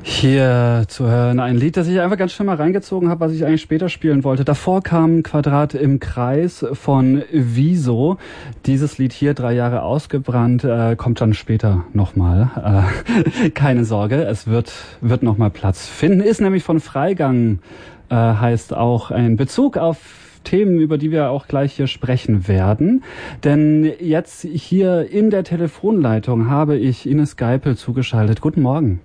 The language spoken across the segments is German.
Hier zu hören ein Lied, das ich einfach ganz schnell mal reingezogen habe, was ich eigentlich später spielen wollte. Davor kam Quadrat im Kreis von Wieso. Dieses Lied hier, 3 Jahre ausgebrannt, kommt dann später nochmal. Keine Sorge, es wird nochmal Platz finden. Ist nämlich von Freigang, heißt auch ein Bezug auf Themen, über die wir auch gleich hier sprechen werden. Denn jetzt hier in der Telefonleitung habe ich Ines Geipel zugeschaltet. Guten Morgen.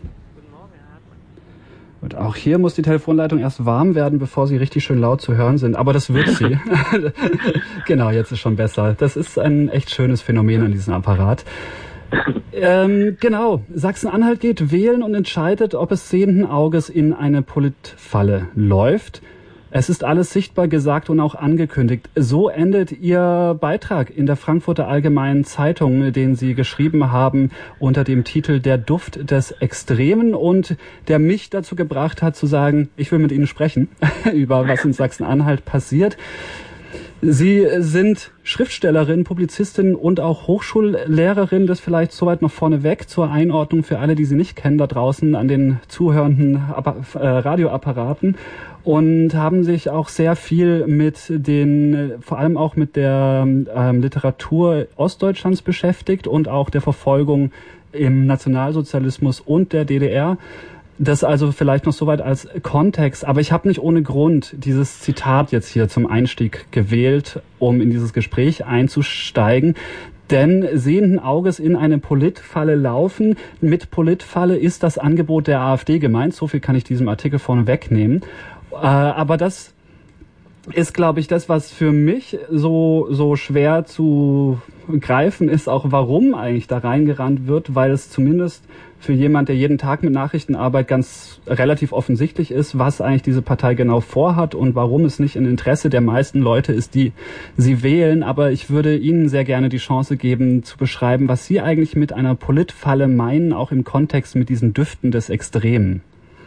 Und auch hier muss die Telefonleitung erst warm werden, bevor sie richtig schön laut zu hören sind. Aber das wird sie. Genau, jetzt ist schon besser. Das ist ein echt schönes Phänomen an diesem Apparat. Genau, Sachsen-Anhalt geht wählen und entscheidet, ob es sehenden Auges in eine Politfalle läuft. Es ist alles sichtbar gesagt und auch angekündigt. So endet Ihr Beitrag in der Frankfurter Allgemeinen Zeitung, den Sie geschrieben haben unter dem Titel Der Duft des Extremen und der mich dazu gebracht hat zu sagen, ich will mit Ihnen sprechen über was in Sachsen-Anhalt passiert. Sie sind Schriftstellerin, Publizistin und auch Hochschullehrerin. Das vielleicht soweit noch vorneweg zur Einordnung für alle, die Sie nicht kennen da draußen an den zuhörenden Radioapparaten. Und haben sich auch sehr viel vor allem auch mit der Literatur Ostdeutschlands beschäftigt und auch der Verfolgung im Nationalsozialismus und der DDR. Das also vielleicht noch soweit als Kontext, aber ich habe nicht ohne Grund dieses Zitat jetzt hier zum Einstieg gewählt, um in dieses Gespräch einzusteigen. Denn sehenden Auges in eine Politfalle laufen. Mit Politfalle ist das Angebot der AfD gemeint. So viel kann ich diesem Artikel vorne wegnehmen. Aber das ist, glaube ich, das, was für mich so schwer zu greifen ist, auch warum eigentlich da reingerannt wird, weil es zumindest für jemand, der jeden Tag mit Nachrichten arbeitet, ganz relativ offensichtlich ist, was eigentlich diese Partei genau vorhat und warum es nicht im Interesse der meisten Leute ist, die sie wählen. Aber ich würde Ihnen sehr gerne die Chance geben, zu beschreiben, was Sie eigentlich mit einer Politfalle meinen, auch im Kontext mit diesen Düften des Extremen.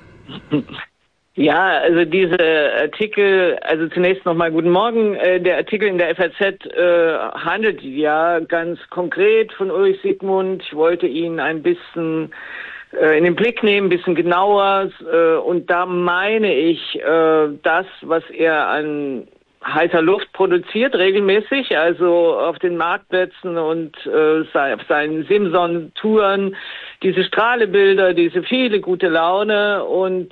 Ja, also diese Artikel, also zunächst nochmal guten Morgen. Der Artikel in der FAZ handelt ja ganz konkret von Ulrich Siegmund. Ich wollte ihn ein bisschen in den Blick nehmen, ein bisschen genauer. Und da meine ich das, was er an heißer Luft produziert regelmäßig, also auf den Marktplätzen und auf seinen Simson-Touren, diese Strahlebilder, diese viele gute Laune und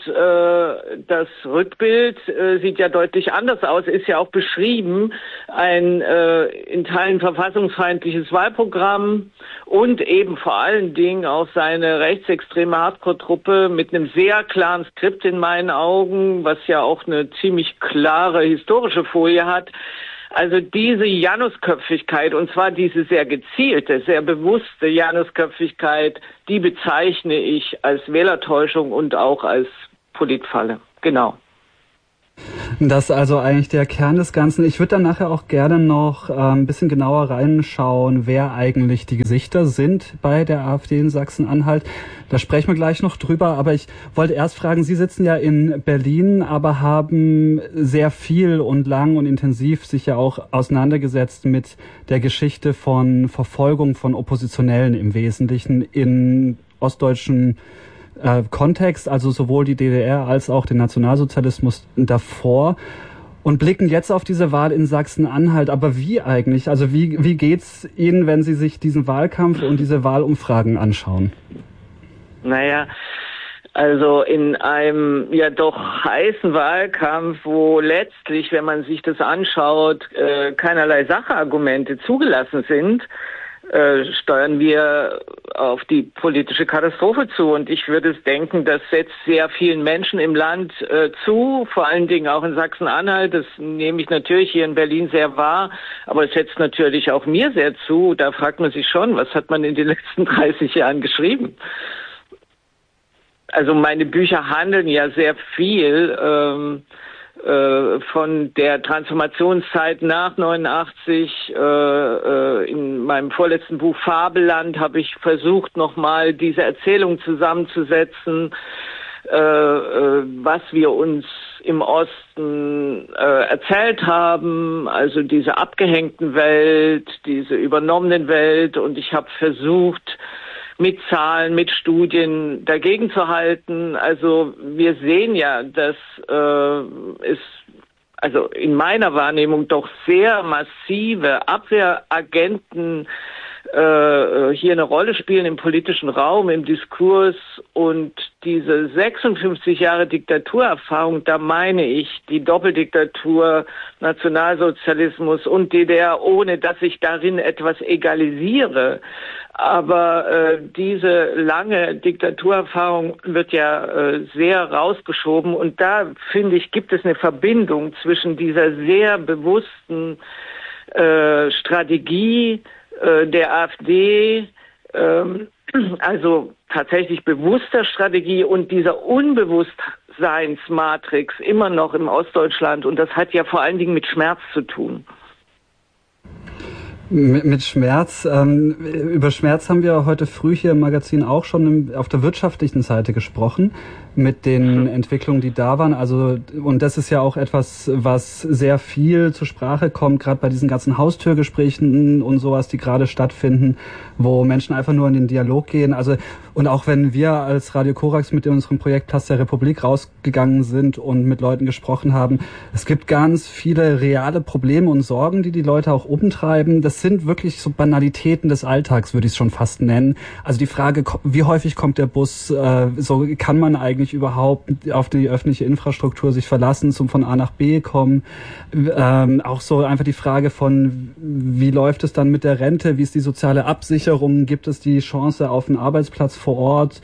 das Rückbild sieht ja deutlich anders aus, ist ja auch beschrieben, ein in Teilen verfassungsfeindliches Wahlprogramm und eben vor allen Dingen auch seine rechtsextreme Hardcore-Truppe mit einem sehr klaren Skript in meinen Augen, was ja auch eine ziemlich klare historische Folie hat. Also diese Janusköpfigkeit, und zwar diese sehr gezielte, sehr bewusste Janusköpfigkeit, die bezeichne ich als Wählertäuschung und auch als Politfalle. Genau. Das ist also eigentlich der Kern des Ganzen. Ich würde dann nachher auch gerne noch ein bisschen genauer reinschauen, wer eigentlich die Gesichter sind bei der AfD in Sachsen-Anhalt. Da sprechen wir gleich noch drüber. Aber ich wollte erst fragen, Sie sitzen ja in Berlin, aber haben sehr viel und lang und intensiv sich ja auch auseinandergesetzt mit der Geschichte von Verfolgung von Oppositionellen im Wesentlichen in ostdeutschen Kontext, also sowohl die DDR als auch den Nationalsozialismus davor und blicken jetzt auf diese Wahl in Sachsen-Anhalt. Aber wie eigentlich? Also wie geht's Ihnen, wenn Sie sich diesen Wahlkampf und diese Wahlumfragen anschauen? Naja, also in einem ja doch heißen Wahlkampf, wo letztlich, wenn man sich das anschaut, keinerlei Sachargumente zugelassen sind, steuern wir auf die politische Katastrophe zu. Und ich würde denken, das setzt sehr vielen Menschen im Land zu, vor allen Dingen auch in Sachsen-Anhalt. Das nehme ich natürlich hier in Berlin sehr wahr, aber es setzt natürlich auch mir sehr zu. Da fragt man sich schon, was hat man in den letzten 30 Jahren geschrieben? Also meine Bücher handeln ja sehr viel von der Transformationszeit nach 89. In meinem vorletzten Buch Fabelland habe ich versucht, nochmal diese Erzählung zusammenzusetzen, was wir uns im Osten erzählt haben, also diese abgehängten Welt, diese übernommenen Welt. Und ich habe versucht, mit Zahlen, mit Studien dagegen zu halten. Also wir sehen ja, dass es also in meiner Wahrnehmung doch sehr massive Abwehragenten hier eine Rolle spielen im politischen Raum, im Diskurs, und diese 56 Jahre Diktaturerfahrung, da meine ich die Doppeldiktatur, Nationalsozialismus und DDR, ohne dass ich darin etwas egalisiere. Aber diese lange Diktaturerfahrung wird ja sehr rausgeschoben, und da, finde ich, gibt es eine Verbindung zwischen dieser sehr bewussten Strategie der AfD, also tatsächlich bewusster Strategie, und dieser Unbewusstseinsmatrix immer noch im Ostdeutschland, und das hat ja vor allen Dingen mit Schmerz zu tun. Mit Schmerz. Über Schmerz haben wir heute früh hier im Magazin auch schon auf der wirtschaftlichen Seite gesprochen, mit den Entwicklungen, die da waren. Also, und das ist ja auch etwas, was sehr viel zur Sprache kommt, gerade bei diesen ganzen Haustürgesprächen und sowas, die gerade stattfinden, wo Menschen einfach nur in den Dialog gehen. Also, und auch wenn wir als Radio Korax mit unserem Projekt Platz der Republik rausgegangen sind und mit Leuten gesprochen haben, es gibt ganz viele reale Probleme und Sorgen, die Leute auch umtreiben. Das sind wirklich so Banalitäten des Alltags, würde ich es schon fast nennen. Also die Frage, wie häufig kommt der Bus, so kann man eigentlich überhaupt auf die öffentliche Infrastruktur sich verlassen, zum von A nach B kommen. Auch so einfach die Frage von, wie läuft es dann mit der Rente, wie ist die soziale Absicherung, gibt es die Chance auf einen Arbeitsplatz vor Ort?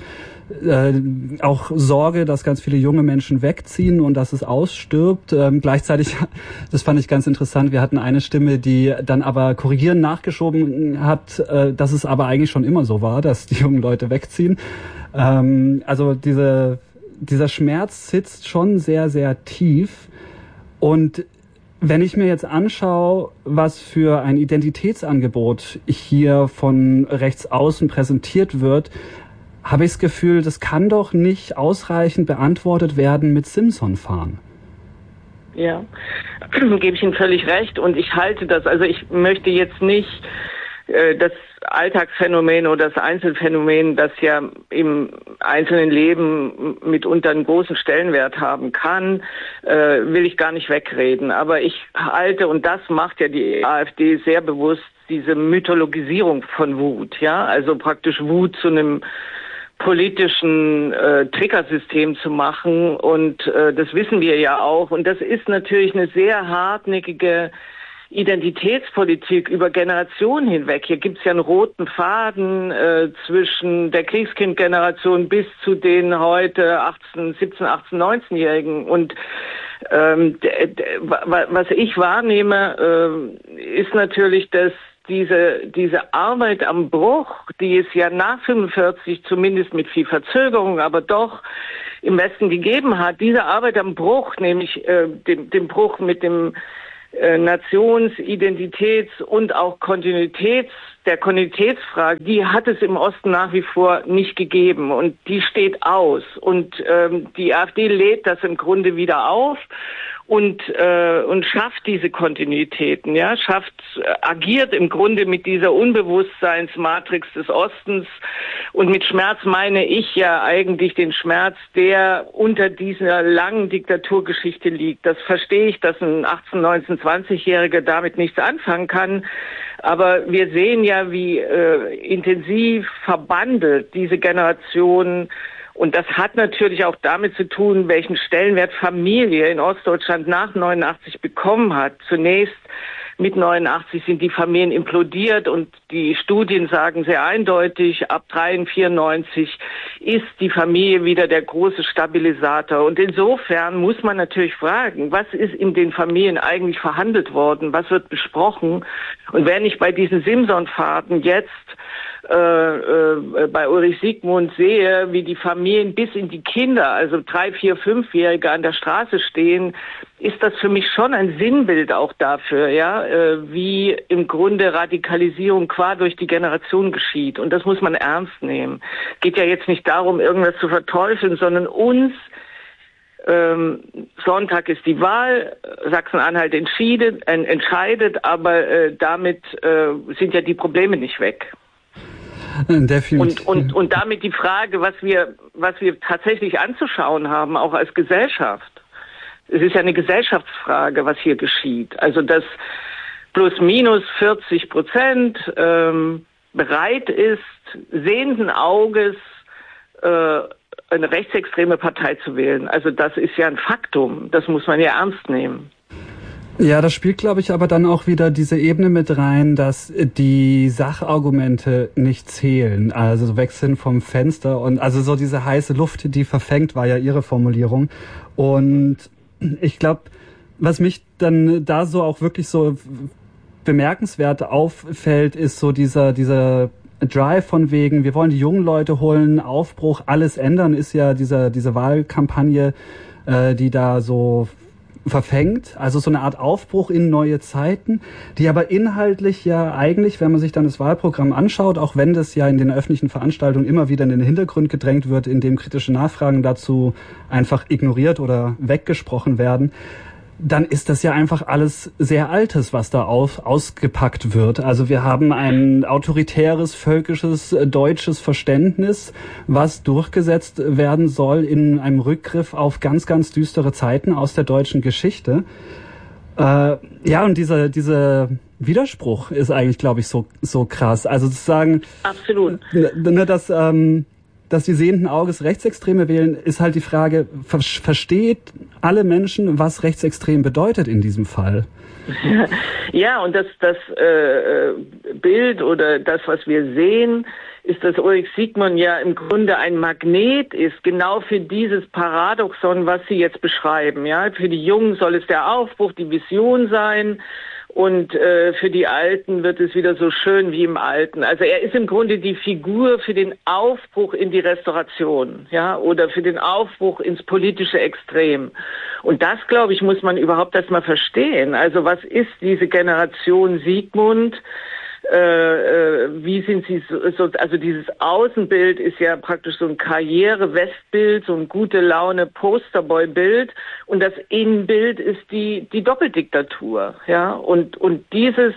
Auch Sorge, dass ganz viele junge Menschen wegziehen und dass es ausstirbt. Gleichzeitig, das fand ich ganz interessant, wir hatten eine Stimme, die dann aber korrigierend nachgeschoben hat, dass es aber eigentlich schon immer so war, dass die jungen Leute wegziehen. Also dieser Schmerz sitzt schon sehr, sehr tief. Und wenn ich mir jetzt anschaue, was für ein Identitätsangebot hier von rechts außen präsentiert wird, habe ich das Gefühl, das kann doch nicht ausreichend beantwortet werden mit Simson-Fahren. Ja, gebe ich Ihnen völlig recht, und ich halte das, also ich möchte jetzt nicht das Alltagsphänomen oder das Einzelfänomen, das ja im einzelnen Leben mitunter einen großen Stellenwert haben kann, will ich gar nicht wegreden. Aber ich halte, und das macht ja die AfD sehr bewusst, diese Mythologisierung von Wut, ja, also praktisch Wut zu einem politischen Triggersystem zu machen, und das wissen wir ja auch, und das ist natürlich eine sehr hartnäckige Identitätspolitik über Generationen hinweg. Hier gibt's ja einen roten Faden zwischen der Kriegskindgeneration bis zu den heute 17, 18, 19-Jährigen, und was ich wahrnehme, ist natürlich, dass diese Arbeit am Bruch, die es ja nach 45 zumindest mit viel Verzögerung, aber doch im Westen gegeben hat, diese Arbeit am Bruch, nämlich dem Bruch mit dem Nations-, Identitäts- und auch der Kontinuitätsfrage, die hat es im Osten nach wie vor nicht gegeben, und die steht aus, und die AfD lädt das im Grunde wieder auf und schafft diese Kontinuitäten, ja, agiert im Grunde mit dieser Unbewusstseinsmatrix des Ostens, und mit Schmerz meine ich ja eigentlich den Schmerz, der unter dieser langen Diktaturgeschichte liegt. Das verstehe ich, dass ein 18-, 19-, 20-Jähriger damit nichts anfangen kann, aber wir sehen ja, wie intensiv verbandelt diese Generation. Und das hat natürlich auch damit zu tun, welchen Stellenwert Familie in Ostdeutschland nach 89 bekommen hat. Zunächst mit 89 sind die Familien implodiert, und die Studien sagen sehr eindeutig, ab 93 ist die Familie wieder der große Stabilisator. Und insofern muss man natürlich fragen, was ist in den Familien eigentlich verhandelt worden? Was wird besprochen? Und wenn ich bei diesen Simson-Fahrten jetzt bei Ulrich Siegmund sehe, wie die Familien bis in die Kinder, also 3-, 4-, 5-Jährige an der Straße stehen, ist das für mich schon ein Sinnbild auch dafür, ja, wie im Grunde Radikalisierung qua durch die Generation geschieht. Und das muss man ernst nehmen. Es geht ja jetzt nicht darum, irgendwas zu verteufeln, sondern Sonntag ist die Wahl, Sachsen-Anhalt entscheidet, aber damit sind ja die Probleme nicht weg. Definitiv. Und damit die Frage, was wir tatsächlich anzuschauen haben, auch als Gesellschaft. Es ist ja eine Gesellschaftsfrage, was hier geschieht. Also, dass plus minus 40% bereit ist, sehenden Auges eine rechtsextreme Partei zu wählen. Also das ist ja ein Faktum. Das muss man ja ernst nehmen. Ja, das spielt, glaube ich, aber dann auch wieder diese Ebene mit rein, dass die Sachargumente nicht zählen. Also weg sind vom Fenster und also so diese heiße Luft, die verfängt, war ja Ihre Formulierung. Und ich glaube, was mich dann da so auch wirklich so bemerkenswert auffällt, ist so dieser Drive von wegen, wir wollen die jungen Leute holen, Aufbruch, alles ändern, ist ja diese Wahlkampagne, die da so verfängt, also so eine Art Aufbruch in neue Zeiten, die aber inhaltlich ja eigentlich, wenn man sich dann das Wahlprogramm anschaut, auch wenn das ja in den öffentlichen Veranstaltungen immer wieder in den Hintergrund gedrängt wird, indem kritische Nachfragen dazu einfach ignoriert oder weggesprochen werden, dann ist das ja einfach alles sehr Altes, was da ausgepackt wird. Also wir haben ein autoritäres, völkisches, deutsches Verständnis, was durchgesetzt werden soll in einem Rückgriff auf ganz, ganz düstere Zeiten aus der deutschen Geschichte. Ja, und dieser Widerspruch ist eigentlich, glaube ich, so krass. Also zu sagen, absolut, dass die sehenden Auges Rechtsextreme wählen, ist halt die Frage, versteht alle Menschen, was rechtsextrem bedeutet in diesem Fall? Ja, und das Bild oder das, was wir sehen, ist, dass Ulrich Siegmund ja im Grunde ein Magnet ist, genau für dieses Paradoxon, was Sie jetzt beschreiben. Ja, für die Jungen soll es der Aufbruch, die Vision sein. Und für die Alten wird es wieder so schön wie im Alten. Also er ist im Grunde die Figur für den Aufbruch in die Restauration, ja, oder für den Aufbruch ins politische Extrem. Und das, glaube ich, muss man überhaupt erst mal verstehen. Also was ist diese Generation Siegmund? Wie sind sie so, also dieses Außenbild ist ja praktisch so ein Karriere-Westbild, so ein gute Laune Posterboy-Bild, und das Innenbild ist die Doppeldiktatur, ja, und dieses,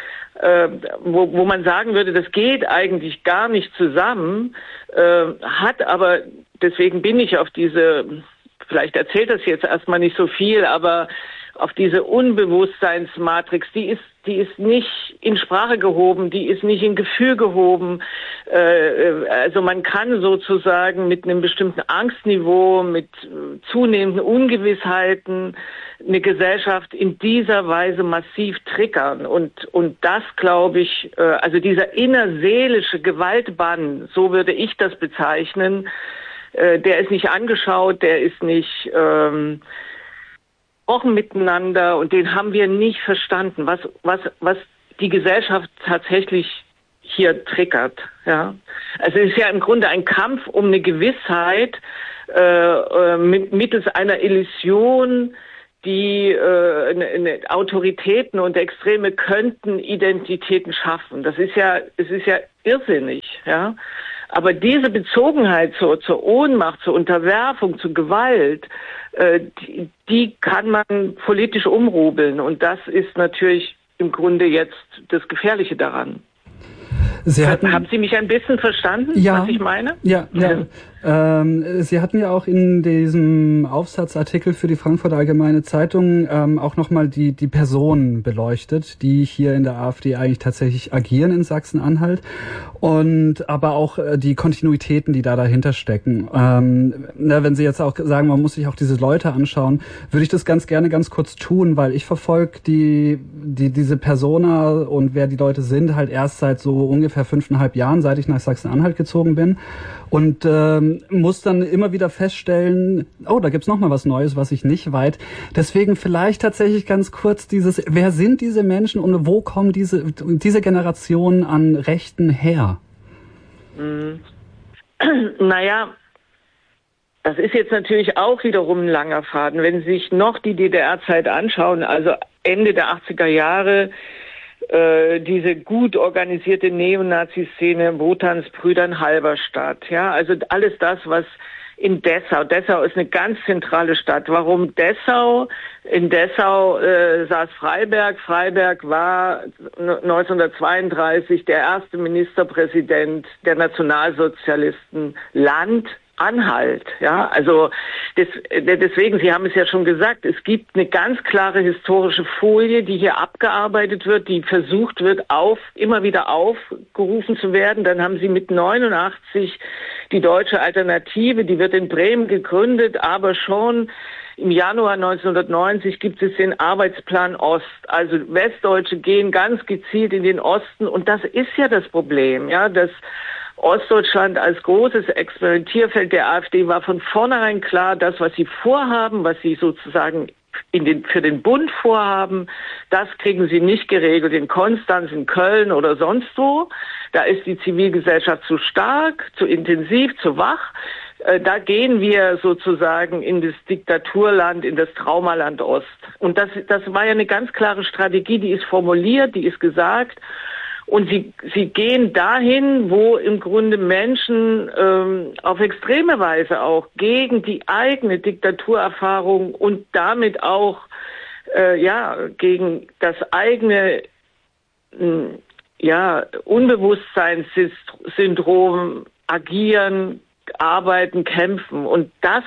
wo man sagen würde, das geht eigentlich gar nicht zusammen, hat aber, deswegen bin ich auf diese, vielleicht erzählt das jetzt erstmal nicht so viel, aber auf diese Unbewusstseinsmatrix, die ist nicht in Sprache gehoben, die ist nicht in Gefühl gehoben. Also man kann sozusagen mit einem bestimmten Angstniveau, mit zunehmenden Ungewissheiten eine Gesellschaft in dieser Weise massiv triggern. Und das, glaube ich, also dieser innerseelische Gewaltbann, so würde ich das bezeichnen, der ist nicht angeschaut, der ist nicht gesprochen miteinander, und den haben wir nicht verstanden, was die Gesellschaft tatsächlich hier triggert. Ja, also es ist ja im Grunde ein Kampf um eine Gewissheit mittels einer Illusion, die Autoritäten und Extreme könnten Identitäten schaffen. Es ist ja irrsinnig, ja. Aber diese Bezogenheit zur Ohnmacht, zur Unterwerfung, zur Gewalt, die kann man politisch umrubeln. Und das ist natürlich im Grunde jetzt das Gefährliche daran. Haben Sie mich ein bisschen verstanden, was ich meine? Ja. Sie hatten ja auch in diesem Aufsatzartikel für die Frankfurter Allgemeine Zeitung auch nochmal die Personen beleuchtet, die hier in der AfD eigentlich tatsächlich agieren in Sachsen-Anhalt, und aber auch die Kontinuitäten, die da dahinter stecken. Wenn Sie jetzt auch sagen, man muss sich auch diese Leute anschauen, würde ich das ganz gerne ganz kurz tun, weil ich verfolge diese Persona und wer die Leute sind halt erst seit so ungefähr 5,5 Jahren, seit ich nach Sachsen-Anhalt gezogen bin, und muss dann immer wieder feststellen, oh, da gibt's noch mal was Neues, was ich nicht weiß. Deswegen vielleicht tatsächlich ganz kurz wer sind diese Menschen und wo kommen diese Generationen an Rechten her? Naja, das ist jetzt natürlich auch wiederum ein langer Faden. Wenn Sie sich noch die DDR-Zeit anschauen, also Ende der 80er Jahre, diese gut organisierte Neonazi-Szene Wotans Brüdern Halberstadt. Ja, also alles das, was in Dessau. Dessau ist eine ganz zentrale Stadt. Warum Dessau? In Dessau saß Freiberg. Freiberg war 1932 der erste Ministerpräsident der Nationalsozialisten. Land Anhalt, ja, also deswegen, Sie haben es ja schon gesagt, es gibt eine ganz klare historische Folie, die hier abgearbeitet wird, die versucht wird, immer wieder aufgerufen zu werden. Dann haben Sie mit 89 die Deutsche Alternative, die wird in Bremen gegründet, aber schon im Januar 1990 gibt es den Arbeitsplan Ost. Also Westdeutsche gehen ganz gezielt in den Osten und das ist ja das Problem, ja, dass Ostdeutschland als großes Experimentierfeld der AfD war von vornherein klar, das, was sie vorhaben, was sie sozusagen für den Bund vorhaben, das kriegen sie nicht geregelt in Konstanz, in Köln oder sonst wo. Da ist die Zivilgesellschaft zu stark, zu intensiv, zu wach. Da gehen wir sozusagen in das Diktaturland, in das Traumaland Ost. Und das war ja eine ganz klare Strategie, die ist formuliert, die ist gesagt. Und sie gehen dahin, wo im Grunde Menschen auf extreme Weise auch gegen die eigene Diktaturerfahrung und damit auch gegen das eigene Unbewusstseinssyndrom agieren, arbeiten, kämpfen. Und das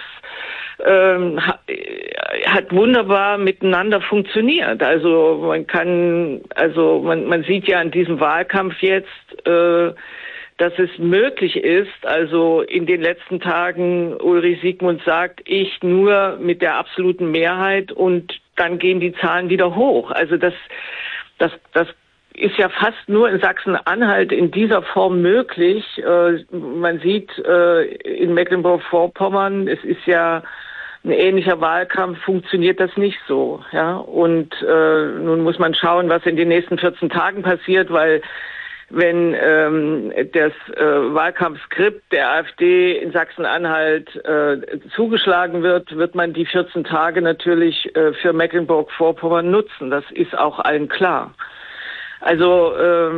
hat wunderbar miteinander funktioniert. Also man sieht ja an diesem Wahlkampf jetzt, dass es möglich ist, also in den letzten Tagen Ulrich Siegmund sagt, ich nur mit der absoluten Mehrheit und dann gehen die Zahlen wieder hoch. Also das ist ja fast nur in Sachsen-Anhalt in dieser Form möglich. Man sieht in Mecklenburg-Vorpommern, es ist ja ein ähnlicher Wahlkampf, funktioniert das nicht so. Ja? Und nun muss man schauen, was in den nächsten 14 Tagen passiert, weil wenn das Wahlkampfskript der AfD in Sachsen-Anhalt zugeschlagen wird man die 14 Tage natürlich für Mecklenburg-Vorpommern nutzen. Das ist auch allen klar. Also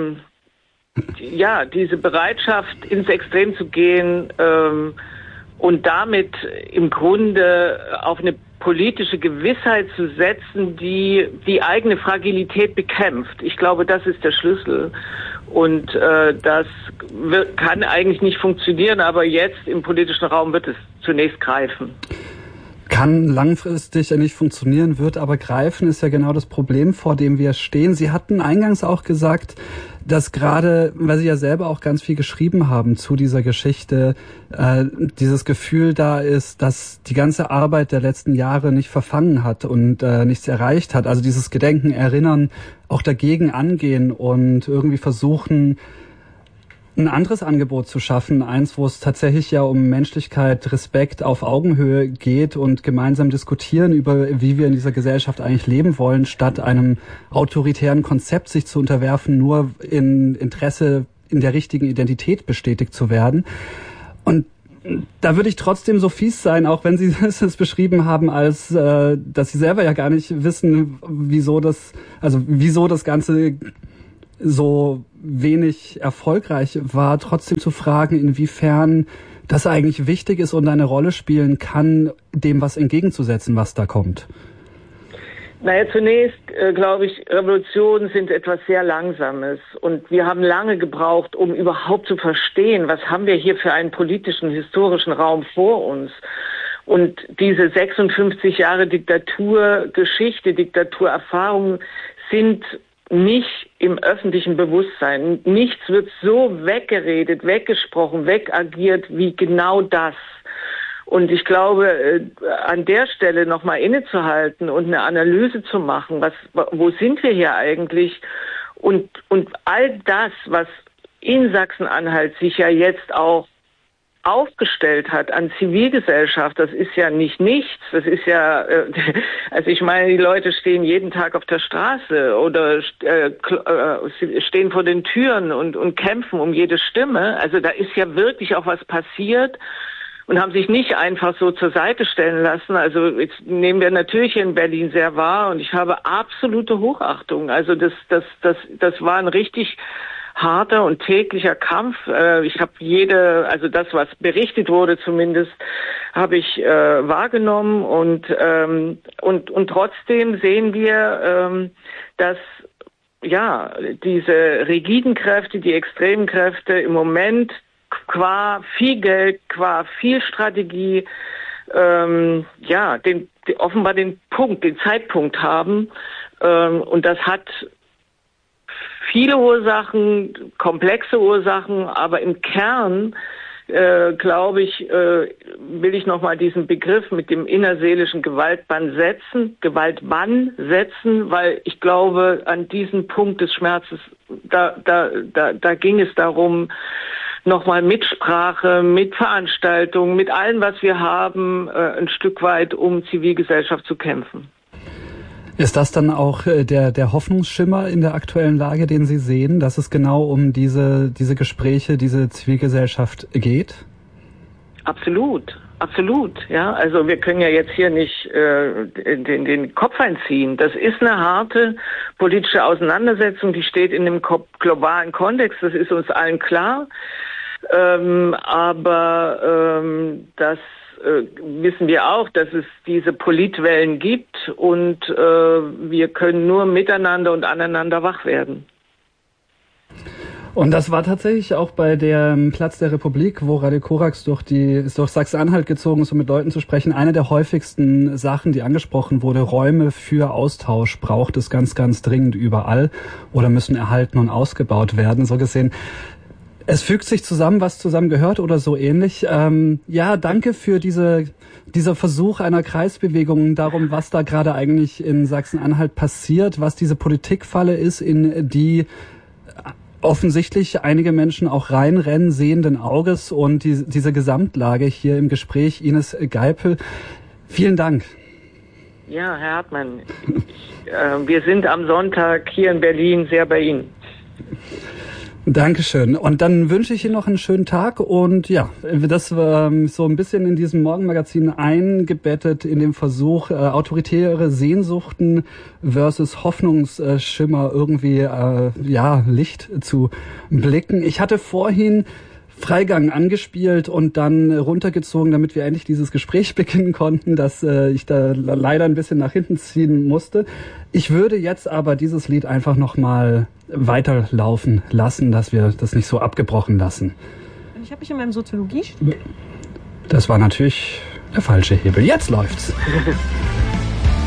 diese Bereitschaft, ins Extrem zu gehen und damit im Grunde auf eine politische Gewissheit zu setzen, die die eigene Fragilität bekämpft. Ich glaube, das ist der Schlüssel. Und das kann eigentlich nicht funktionieren, aber jetzt im politischen Raum wird es zunächst greifen. Kann langfristig ja nicht funktionieren, wird aber greifen, ist ja genau das Problem, vor dem wir stehen. Sie hatten eingangs auch gesagt, dass gerade, weil Sie ja selber auch ganz viel geschrieben haben zu dieser Geschichte, dieses Gefühl da ist, dass die ganze Arbeit der letzten Jahre nicht verfangen hat und nichts erreicht hat. Also dieses Gedenken, Erinnern, auch dagegen angehen und irgendwie versuchen, ein anderes Angebot zu schaffen, eins, wo es tatsächlich ja um Menschlichkeit, Respekt auf Augenhöhe geht und gemeinsam diskutieren über, wie wir in dieser Gesellschaft eigentlich leben wollen, statt einem autoritären Konzept sich zu unterwerfen, nur in Interesse in der richtigen Identität bestätigt zu werden. Und da würde ich trotzdem so fies sein, auch wenn Sie es beschrieben haben, als dass Sie selber ja gar nicht wissen, wieso das Ganze so wenig erfolgreich war, trotzdem zu fragen, inwiefern das eigentlich wichtig ist und eine Rolle spielen kann, dem was entgegenzusetzen, was da kommt. Naja, zunächst glaube ich, Revolutionen sind etwas sehr Langsames und wir haben lange gebraucht, um überhaupt zu verstehen, was haben wir hier für einen politischen, historischen Raum vor uns. Und diese 56 Jahre Diktaturgeschichte, Diktaturerfahrung sind nicht im öffentlichen Bewusstsein. Nichts wird so weggeredet, weggesprochen, wegagiert wie genau das. Und ich glaube, an der Stelle nochmal innezuhalten und eine Analyse zu machen, wo sind wir hier eigentlich? Und all das, was in Sachsen-Anhalt sich ja jetzt auch aufgestellt hat an Zivilgesellschaft, das ist ja nicht nichts, das ist ja, also ich meine, die Leute stehen jeden Tag auf der Straße oder stehen vor den Türen und kämpfen um jede Stimme, also da ist ja wirklich auch was passiert und haben sich nicht einfach so zur Seite stellen lassen. Also jetzt nehmen wir natürlich hier in Berlin sehr wahr und ich habe absolute Hochachtung. Also das war ein richtig harter und täglicher Kampf. Ich habe also das, was berichtet wurde zumindest, habe ich wahrgenommen und trotzdem sehen wir, dass ja diese rigiden Kräfte, die extremen Kräfte im Moment qua viel Geld, qua viel Strategie, offenbar den Zeitpunkt haben, und das hat viele Ursachen, komplexe Ursachen, aber im Kern, glaube ich, will ich nochmal diesen Begriff mit dem innerseelischen Gewaltbann setzen, weil ich glaube, an diesem Punkt des Schmerzes, da ging es darum, nochmal Mitsprache, mit Veranstaltungen, mit allem, was wir haben, ein Stück weit um Zivilgesellschaft zu kämpfen. Ist das dann auch der Hoffnungsschimmer in der aktuellen Lage, den Sie sehen, dass es genau um diese Gespräche, diese Zivilgesellschaft geht? Absolut. Ja, also wir können ja jetzt hier nicht den Kopf einziehen. Das ist eine harte politische Auseinandersetzung, die steht in einem globalen Kontext, das ist uns allen klar. Aber das wissen wir auch, dass es diese Politwellen gibt und wir können nur miteinander und aneinander wach werden. Und das war tatsächlich auch bei dem Platz der Republik, wo Radio Korax durch Sachsen-Anhalt gezogen ist, um mit Leuten zu sprechen. Eine der häufigsten Sachen, die angesprochen wurde: Räume für Austausch braucht es ganz, ganz dringend überall oder müssen erhalten und ausgebaut werden. So gesehen, es fügt sich zusammen, was zusammengehört oder so ähnlich. Danke für dieser Versuch einer Kreisbewegung darum, was da gerade eigentlich in Sachsen-Anhalt passiert, was diese Politikfalle ist, in die offensichtlich einige Menschen auch reinrennen, sehenden Auges, und diese Gesamtlage hier im Gespräch. Ines Geipel, vielen Dank. Ja, Herr Hartmann, wir sind am Sonntag hier in Berlin sehr bei Ihnen. Dankeschön. Und dann wünsche ich Ihnen noch einen schönen Tag. Und ja, das war so ein bisschen in diesem Morgenmagazin eingebettet in dem Versuch, autoritäre Sehnsuchten versus Hoffnungsschimmer irgendwie, Licht zu blicken. Ich hatte vorhin Freigang angespielt und dann runtergezogen, damit wir endlich dieses Gespräch beginnen konnten, dass ich da leider ein bisschen nach hinten ziehen musste. Ich würde jetzt aber dieses Lied einfach nochmal weiterlaufen lassen, dass wir das nicht so abgebrochen lassen. Ich habe mich in meinem Soziologie... Das war natürlich der falsche Hebel. Jetzt läuft's.